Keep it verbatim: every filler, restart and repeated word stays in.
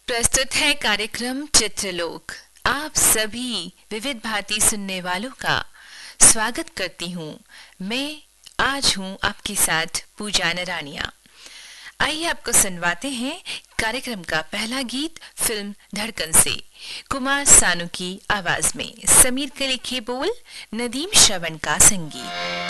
प्रस्तुत है कार्यक्रम चित्रलोक। आप सभी विविध भारती सुनने वालों का स्वागत करती हूँ। मैं आज हूँ आपके साथ पूजा नरानिया। आइए आपको सुनवाते हैं कार्यक्रम का पहला गीत फिल्म धड़कन से, कुमार सानू की आवाज में। समीर के लिखे बोल, नदीम श्रवण का संगीत।